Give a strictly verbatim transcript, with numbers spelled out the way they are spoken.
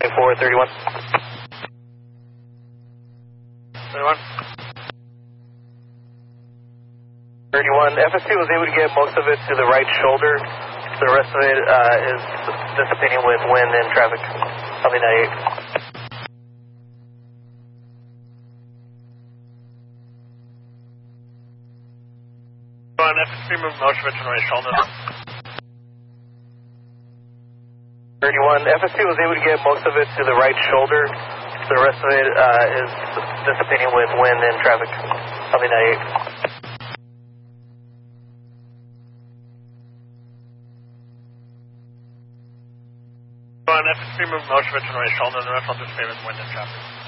twenty-four thirty-one. thirty-one. thirty-one. F S T was able to get most of it to the right shoulder. The rest of it uh, is dissipating with wind and traffic. Copy ninety-eight. On F S T, move motion to the right shoulder. thirty-one. F S T was able to get most of it to the right shoulder. The rest of it uh, is dissipating with wind and traffic. Copy ninety-eight. On F S T, move motion to the right shoulder. The rest will dissipate with wind and traffic.